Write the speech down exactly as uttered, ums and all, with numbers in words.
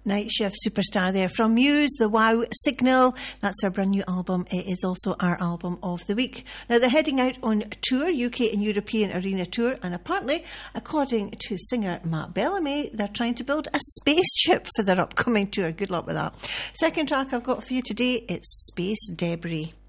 Night Shift Superstar there from Muse, the Wow Signal. That's our brand new album. It is also our album of the week. Now, they're heading out on tour, U K and European arena tour, and apparently, according to singer Matt Bellamy, they're trying to build a spaceship for their upcoming tour. Good luck with that. Second track I've got for you today, it's Space Debris.